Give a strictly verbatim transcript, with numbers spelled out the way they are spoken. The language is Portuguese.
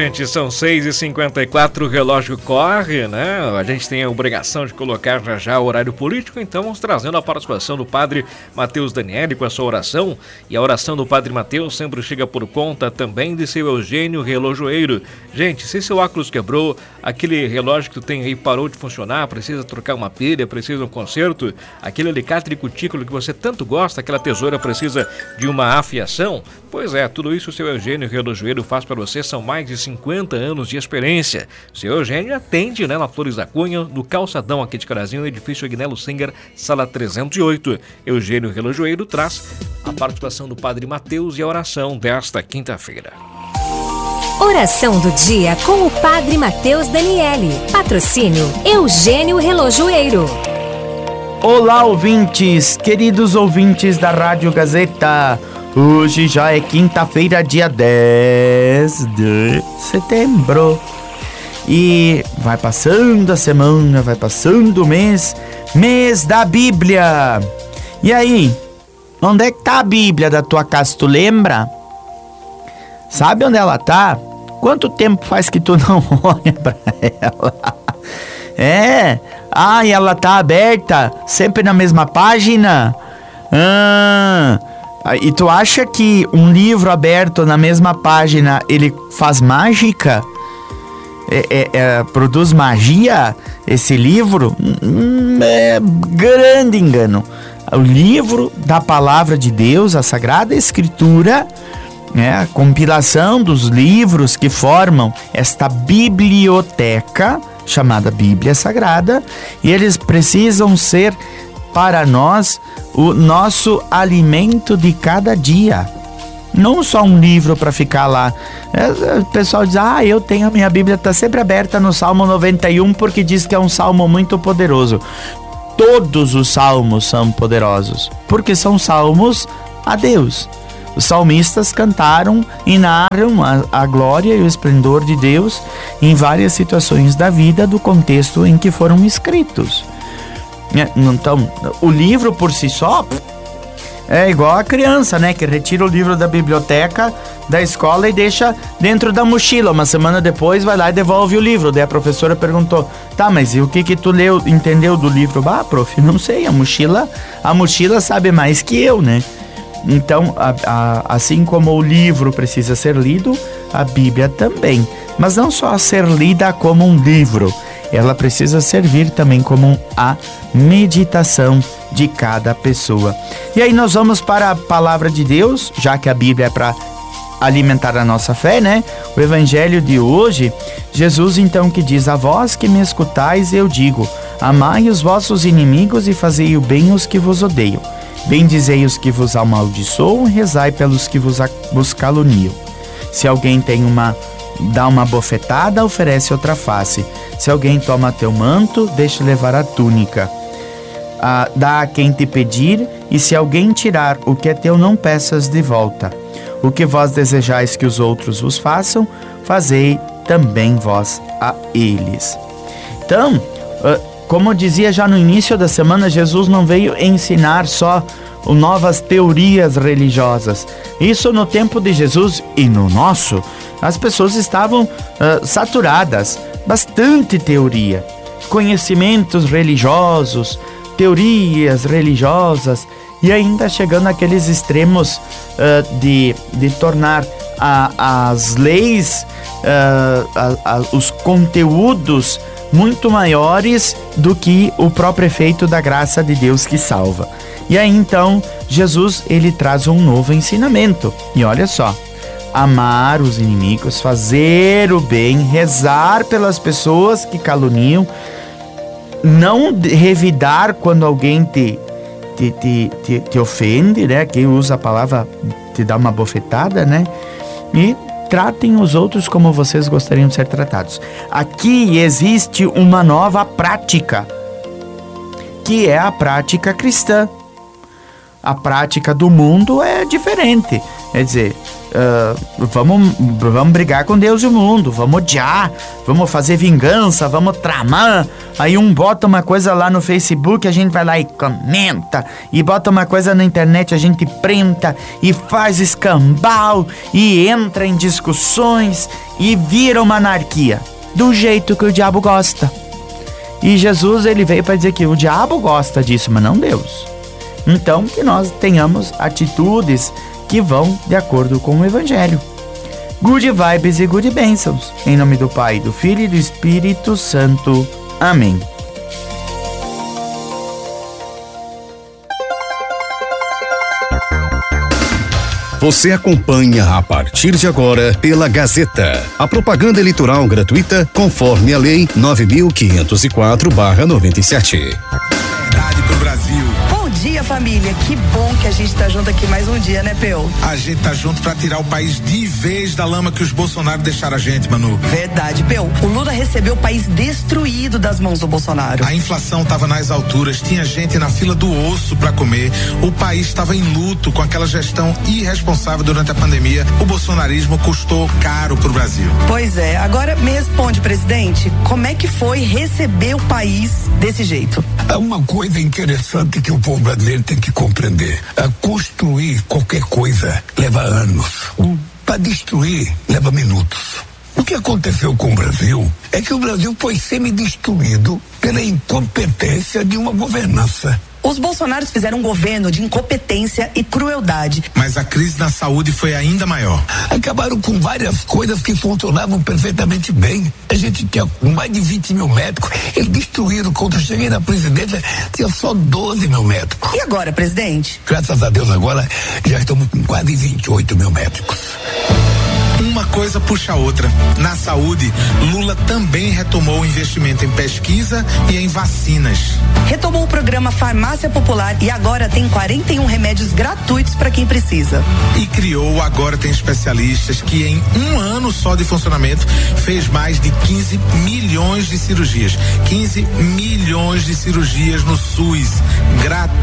gente, são seis e cinquenta e quatro, o relógio corre, né? A gente tem a obrigação de colocar já já o horário político, então vamos trazendo a participação do Padre Matheus Daniele com a sua oração. E a oração do Padre Matheus sempre chega por conta também de seu Eugênio Relojoeiro. Gente, se seu óculos quebrou, aquele relógio que tu tem aí parou de funcionar, precisa trocar uma pilha, precisa de um conserto, aquele alicate de cutícula que você tanto gosta, aquela tesoura precisa de uma afiação, pois é, tudo isso o seu Eugênio Relojoeiro faz para você. São mais de cinquenta anos de experiência. Seu Eugênio atende, né, na Flores da Cunha, no calçadão aqui de Carazinho, no edifício Agnello Singer, sala trezentos e oito. Eugênio Relojoeiro traz a participação do Padre Matheus e a oração desta quinta-feira. Oração do dia com o Padre Matheus Daniele. Patrocínio Eugênio Relojoeiro. Olá, ouvintes, queridos ouvintes da Rádio Gazeta. Hoje já é quinta-feira, dia dez de setembro. E vai passando a semana, vai passando o mês, mês da Bíblia. E aí, onde é que tá a Bíblia da tua casa, tu lembra? Sabe onde ela tá? Quanto tempo faz que tu não olha pra ela? É, ah, e ela tá aberta, sempre na mesma página? Ah... E tu acha que um livro aberto na mesma página, ele faz mágica? É, é, é, produz magia esse livro? Hum, é grande engano. O livro da Palavra de Deus, a Sagrada Escritura, é a compilação dos livros que formam esta biblioteca, chamada Bíblia Sagrada, e eles precisam ser para nós o nosso alimento de cada dia. Não só um livro para ficar lá. É, o pessoal diz, ah, eu tenho a minha Bíblia, está sempre aberta no Salmo noventa e um, porque diz que é um salmo muito poderoso. Todos os salmos são poderosos, porque são salmos a Deus. Os salmistas cantaram e narram a, a glória e o esplendor de Deus em várias situações da vida do contexto em que foram escritos. Então, o livro por si só é igual a criança, né? Que retira o livro da biblioteca da escola e deixa dentro da mochila. Uma semana depois vai lá e devolve o livro. Daí a professora perguntou, tá, mas e o que que tu leu, entendeu do livro? Ah, prof, não sei, a mochila, a mochila sabe mais que eu, né? Então, a, a, assim como o livro precisa ser lido, a Bíblia também. Mas não só ser lida como um livro, ela precisa servir também como a meditação de cada pessoa. E aí nós vamos para a palavra de Deus, já que a Bíblia é para alimentar a nossa fé, né? O evangelho de hoje, Jesus então que diz, a vós que me escutais eu digo, amai os vossos inimigos e fazei o bem aos que vos odeiam. Bendizei os que vos amaldiçoam, rezai pelos que vos, vos caluniam. Se alguém tem uma dá uma bofetada, oferece outra face. Se alguém toma teu manto, deixa levar a túnica. Ah, dá a quem te pedir, e se alguém tirar o que é teu, não peças de volta. O que vós desejais que os outros vos façam, fazei também vós a eles. Então, como eu dizia já no início da semana, Jesus não veio ensinar só novas teorias religiosas. Isso no tempo de Jesus e no nosso, as pessoas estavam uh, saturadas, bastante teoria, conhecimentos religiosos, teorias religiosas, e ainda chegando àqueles extremos uh, de, de tornar a, as leis, uh, a, a, os conteúdos muito maiores do que o próprio efeito da graça de Deus que salva. E aí então Jesus ele traz um novo ensinamento, e olha só: amar os inimigos, fazer o bem, rezar pelas pessoas que caluniam, não revidar quando alguém te, te, te, te, te ofende, né? Quem usa a palavra te dá uma bofetada, né? E tratem os outros como vocês gostariam de ser tratados. Aqui existe uma nova prática, que é a prática cristã. A prática do mundo é diferente. Quer dizer, uh, vamos, vamos brigar com Deus e o mundo, vamos odiar, vamos fazer vingança, vamos tramar. Aí um bota uma coisa lá no Facebook, a gente vai lá e comenta, e bota uma coisa na internet, a gente printa e faz escambau e entra em discussões e vira uma anarquia, do jeito que o diabo gosta. E Jesus, ele veio para dizer que o diabo gosta disso, mas não Deus. Então, que nós tenhamos atitudes que vão de acordo com o Evangelho. Good vibes e good bênçãos. Em nome do Pai, do Filho e do Espírito Santo. Amém. Você acompanha a partir de agora pela Gazeta, a propaganda eleitoral gratuita conforme a Lei nove mil quinhentos e quatro barra noventa e sete. Verdade pro Brasil. Bom dia, família. Que bom que a gente tá junto aqui mais um dia, né, Peu? A gente tá junto pra tirar o país de vez da lama que os Bolsonaro deixaram a gente, Manu. Verdade, Peu. O Lula recebeu o país destruído das mãos do Bolsonaro. A inflação tava nas alturas, tinha gente na fila do osso pra comer. O país estava em luto com aquela gestão irresponsável durante a pandemia. O bolsonarismo custou caro pro Brasil. Pois é. Agora me responde, presidente, como é que foi receber o país desse jeito? Há uma coisa interessante que o povo brasileiro tem que compreender. A construir qualquer coisa leva anos. Hum. Para destruir leva minutos. O que aconteceu com o Brasil é que o Brasil foi semi-destruído pela incompetência de uma governança. Os bolsonaros fizeram um governo de incompetência e crueldade. Mas a crise na saúde foi ainda maior. Acabaram com várias coisas que funcionavam perfeitamente bem. A gente tinha mais de vinte mil médicos. Eles destruíram. Quando eu cheguei na presidência, tinha só doze mil médicos. E agora, presidente? Graças a Deus, agora já estamos com quase vinte e oito mil médicos. Uma coisa puxa a outra. Na saúde, Lula também retomou o investimento em pesquisa e em vacinas. Retomou o programa Farmácia Popular e agora tem quarenta e um remédios gratuitos para quem precisa. E criou o Agora Tem Especialistas, que em um ano só de funcionamento fez mais de quinze milhões de cirurgias. quinze milhões de cirurgias no SUS. Gratuito.